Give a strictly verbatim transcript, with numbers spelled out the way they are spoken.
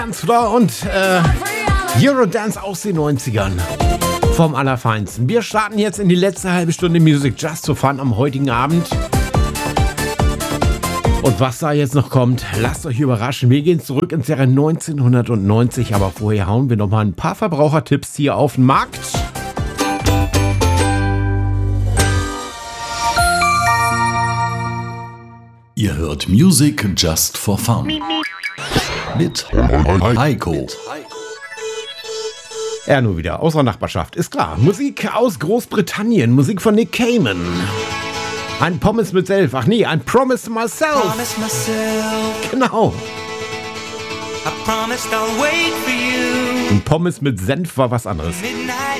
Dancefloor und äh, Eurodance aus den neunzigern. Vom Allerfeinsten. Wir starten jetzt in die letzte halbe Stunde Music Just for Fun am heutigen Abend. Und was da jetzt noch kommt, lasst euch überraschen. Wir gehen zurück ins Jahre neunzehnhundertneunzig, aber vorher hauen wir noch mal ein paar Verbrauchertipps hier auf den Markt. Ihr hört Music Just for Fun mit Heiko. Er nur wieder, aus der Nachbarschaft, ist klar. Musik aus Großbritannien, Musik von Nick Cayman. Ein Pommes mit Senf, ach nee, ein Promise Myself. Promise myself. Genau. I promised I'll wait for you. Ein Pommes mit Senf war was anderes. Midnight